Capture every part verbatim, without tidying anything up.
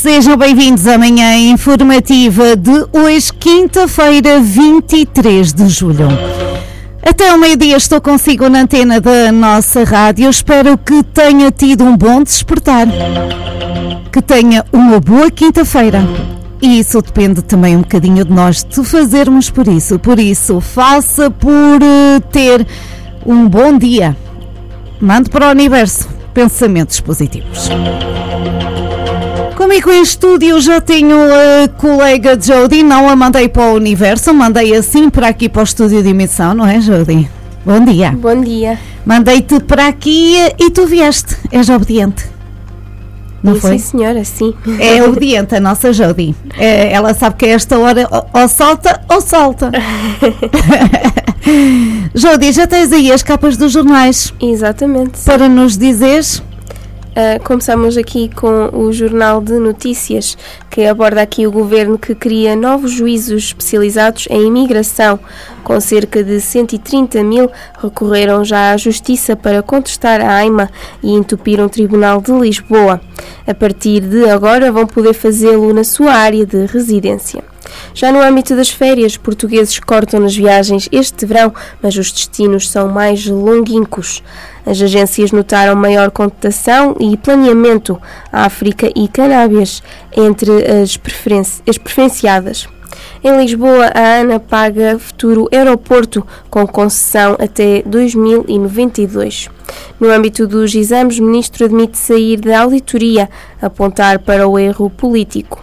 Sejam bem-vindos à manhã informativa de hoje, quinta-feira, vinte e três de julho. Até ao meio-dia estou consigo na antena da nossa rádio. Espero que tenha tido um bom despertar, que tenha uma boa quinta-feira. E isso depende também um bocadinho de nós de fazermos por isso. Por isso, faça por ter um bom dia. Mande para o universo pensamentos positivos. Comigo em estúdio já tenho a colega Jody. Não a mandei para o universo, mandei assim para aqui para o estúdio de emissão, não é, Jody? Bom dia. Bom dia. Mandei-te para aqui e tu vieste. És obediente. Não e foi? Sim, senhora, sim. É obediente a nossa Jody. É, ela sabe que a esta hora ou, ou salta ou salta. Jody, já tens aí as capas dos jornais. Exatamente. Para nos dizeres... Uh, começamos aqui com o Jornal de Notícias, que aborda aqui o governo que cria novos juízos especializados em imigração. Com cerca de cento e trinta mil recorreram já à Justiça para contestar a AIMA e entupir um tribunal de Lisboa. A partir de agora vão poder fazê-lo na sua área de residência. Já no âmbito das férias, portugueses cortam nas viagens este verão, mas os destinos são mais longínquos. As agências notaram maior contratação e planeamento África e Canábias entre as, preferenci- as preferenciadas. Em Lisboa, a ANA paga futuro aeroporto com concessão até dois mil e noventa e dois. No âmbito dos exames, o ministro admite sair da auditoria, apontar para o erro político.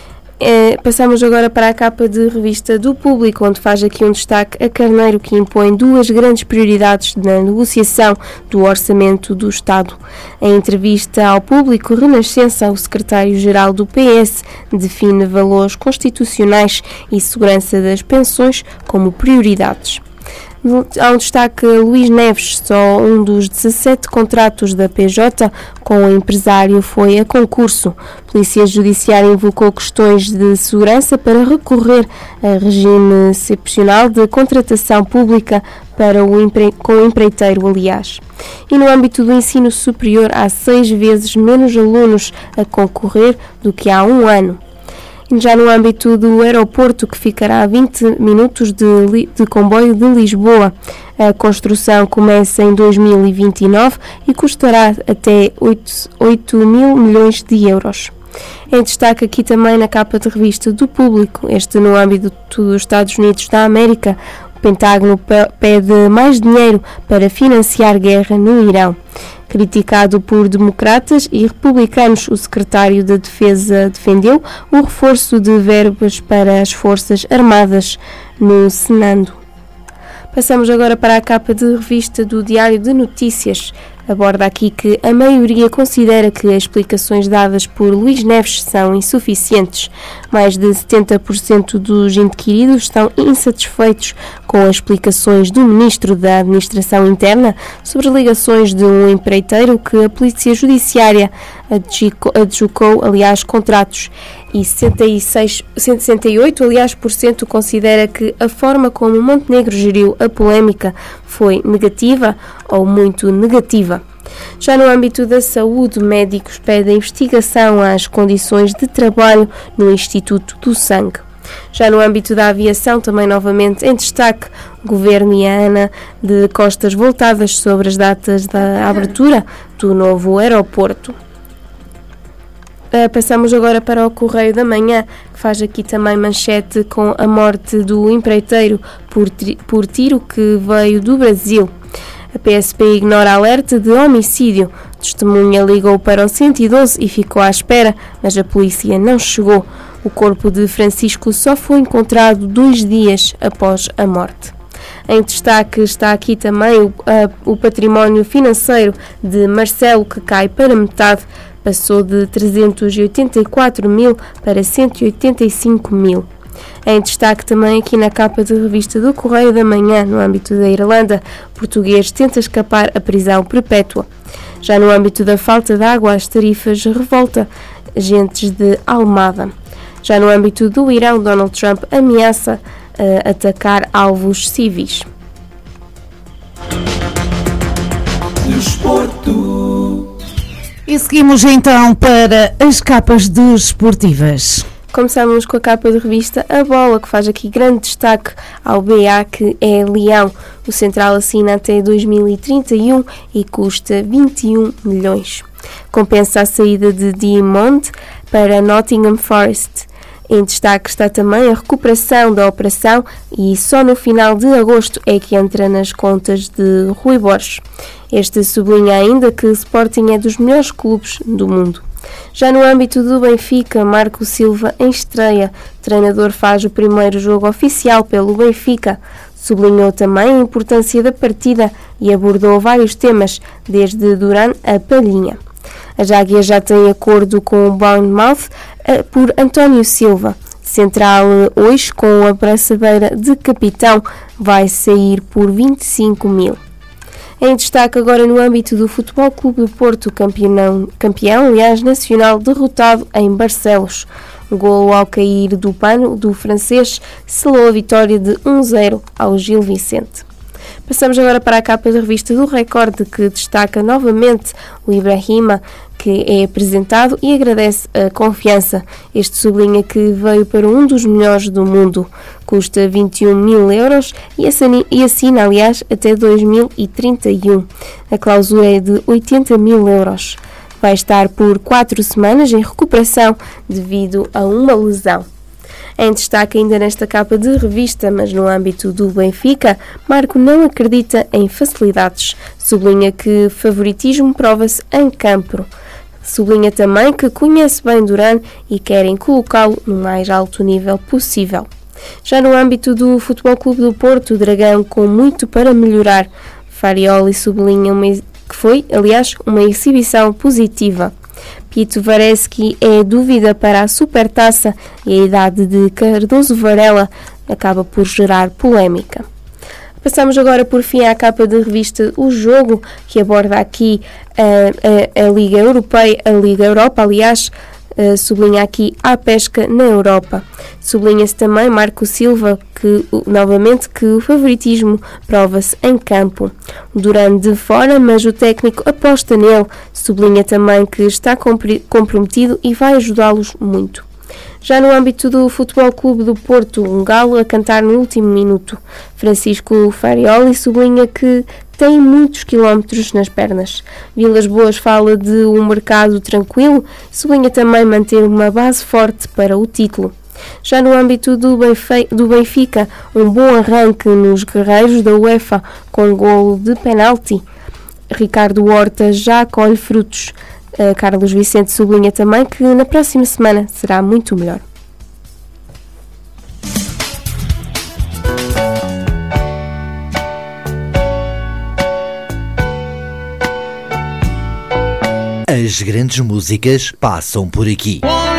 É, passamos agora para a capa de revista do Público, onde faz aqui um destaque a Carneiro, que impõe duas grandes prioridades na negociação do Orçamento do Estado. Em entrevista ao Público, Renascença, o secretário-geral do P S define valores constitucionais e segurança das pensões como prioridades. Há um destaque a Luís Neves, só um dos dezassete contratos da P J com o empresário foi a concurso. A Polícia Judiciária invocou questões de segurança para recorrer a regime excepcional de contratação pública para o empre... com o empreiteiro, aliás. E no âmbito do ensino superior, há seis vezes menos alunos a concorrer do que há um ano. Já no âmbito do aeroporto, que ficará a vinte minutos de, de comboio de Lisboa, a construção começa em dois mil e vinte e nove e custará até oito mil milhões de euros. Em destaque aqui também na capa de revista do Público, este no âmbito dos Estados Unidos da América, o Pentágono pede mais dinheiro para financiar guerra no Irão. Criticado por democratas e republicanos, o secretário da Defesa defendeu o reforço de verbas para as Forças Armadas no Senado. Passamos agora para a capa de revista do Diário de Notícias. Aborda aqui que a maioria considera que as explicações dadas por Luís Neves são insuficientes. Mais de setenta por cento dos inquiridos estão insatisfeitos com as explicações do Ministro da Administração Interna sobre ligações de um empreiteiro que a Polícia Judiciária adjudicou, aliás, contratos. E sessenta e seis, sessenta e oito, aliás, por cento considera que a forma como Montenegro geriu a polémica foi negativa ou muito negativa. Já no âmbito da saúde, médicos pedem investigação às condições de trabalho no Instituto do Sangue. Já no âmbito da aviação, também novamente em destaque, o Governo e a ANA de costas voltadas sobre as datas da abertura do novo aeroporto. Uh, passamos agora para o Correio da Manhã, que faz aqui também manchete com a morte do empreiteiro por, tri- por tiro que veio do Brasil. A P S P ignora alerta de homicídio. Testemunha ligou para o cento e doze e ficou à espera, mas a polícia não chegou. O corpo de Francisco só foi encontrado dois dias após a morte. Em destaque está aqui também o, a, o património financeiro de Marcelo, que cai para metade. Passou de trezentos e oitenta e quatro mil para cento e oitenta e cinco mil. Em destaque também aqui na capa de revista do Correio da Manhã, no âmbito da Irlanda, português tenta escapar à prisão perpétua. Já no âmbito da falta de água, as tarifas revolta agentes de Almada. Já no âmbito do Irão, Donald Trump ameaça uh, atacar alvos civis. Desporto. E seguimos então para as capas desportivas. Começamos com a capa de revista A Bola, que faz aqui grande destaque ao B A, que é Leão. O central assina até dois mil e trinta e um e custa vinte e um milhões. Compensa a saída de Diamond para Nottingham Forest. Em destaque está também a recuperação da operação e só no final de agosto é que entra nas contas de Rui Borges. Este sublinha ainda que Sporting é dos melhores clubes do mundo. Já no âmbito do Benfica, Marco Silva em estreia. O treinador faz o primeiro jogo oficial pelo Benfica. Sublinhou também a importância da partida e abordou vários temas, desde Duran a Palhinha. A Águia já tem acordo com o Bournemouth por António Silva. Central hoje com a braçadeira de capitão vai sair por vinte e cinco mil. Em destaque agora no âmbito do Futebol Clube do Porto, campeão, campeão aliás, nacional, derrotado em Barcelos. O golo ao cair do pano do francês selou a vitória de um a zero ao Gil Vicente. Passamos agora para a capa da revista do Record, que destaca novamente o Ibrahima, que é apresentado e agradece a confiança. Este sublinha que veio para um dos melhores do mundo. Custa vinte e um mil euros e assina, e assina, aliás, até dois mil e trinta e um. A cláusula é de oitenta mil euros. Vai estar por quatro semanas em recuperação devido a uma lesão. Em destaque ainda nesta capa de revista, mas no âmbito do Benfica, Marco não acredita em facilidades. Sublinha que favoritismo prova-se em campo. Sublinha também que conhece bem Duran e querem colocá-lo no mais alto nível possível. Já no âmbito do Futebol Clube do Porto, o Dragão com muito para melhorar. Farioli sublinha uma, que foi, aliás, uma exibição positiva. Pito Vareski é dúvida para a Supertaça e a idade de Cardoso Varela acaba por gerar polémica. Passamos agora por fim à capa de revista O Jogo, que aborda aqui a, a, a Liga Europeia, a Liga Europa, aliás, uh, sublinha aqui a pesca na Europa. Sublinha-se também Marco Silva, que novamente que o favoritismo prova-se em campo. Duran de fora, mas o técnico aposta nele. Sublinha também que está comprometido e vai ajudá-los muito. Já no âmbito do Futebol Clube do Porto, um galo a cantar no último minuto. Francisco Farioli sublinha que tem muitos quilómetros nas pernas. Vilas Boas fala de um mercado tranquilo, sublinha também manter uma base forte para o título. Já no âmbito do Benfica, um bom arranque nos guerreiros da UEFA com golo de penalti. Ricardo Horta já colhe frutos. Uh, Carlos Vicente sublinha também que na próxima semana será muito melhor. As grandes músicas passam por aqui.